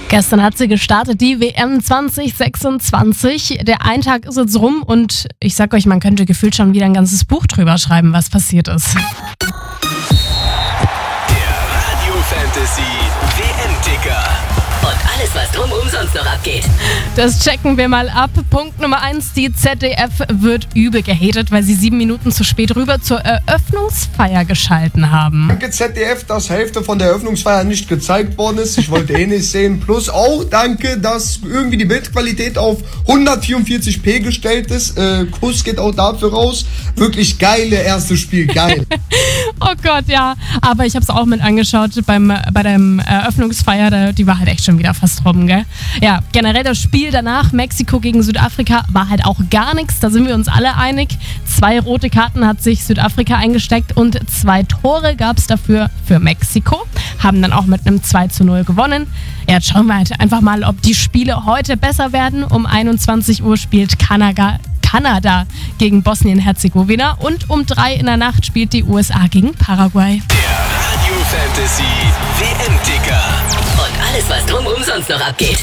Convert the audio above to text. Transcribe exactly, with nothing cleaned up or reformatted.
Gestern hat sie gestartet, die W M zwanzig sechsundzwanzig. Der ein Tag ist jetzt rum und ich sag euch, man könnte gefühlt schon wieder ein ganzes Buch drüber schreiben, was passiert ist. Der Radio Fantasy W M-Ticker. Und alles, was drumherum sonst noch abgeht. Das checken wir mal ab. Punkt Nummer eins, die Z D F wird übel gehatet, weil sie sieben Minuten zu spät rüber zur Eröffnungsfeier geschalten haben. Danke Z D F, dass Hälfte von der Eröffnungsfeier nicht gezeigt worden ist. Ich wollte eh nicht sehen. Plus auch danke, dass irgendwie die Bildqualität auf hundertvierundvierzig p gestellt ist. Äh, Kuss geht auch dafür raus. Wirklich geile erstes Spiel, geil. Oh Gott, ja. Aber ich habe es auch mit angeschaut beim, bei der Eröffnungsfeier. Die war halt echt schon wieder fast rum, gell? Ja, generell das Spiel danach, Mexiko gegen Südafrika, war halt auch gar nichts. Da sind wir uns alle einig. Zwei rote Karten hat sich Südafrika eingesteckt und zwei Tore gab es dafür für Mexiko. Haben dann auch mit einem zwei zu null gewonnen. Ja, jetzt schauen wir halt einfach mal, ob die Spiele heute besser werden. Um einundzwanzig Uhr spielt Kanada, Kanada gegen Bosnien-Herzegowina und um drei in der Nacht spielt die U S A gegen Paraguay. Der Radio Fantasy W M-Ticker. Und alles, was drumherum sonst noch abgeht.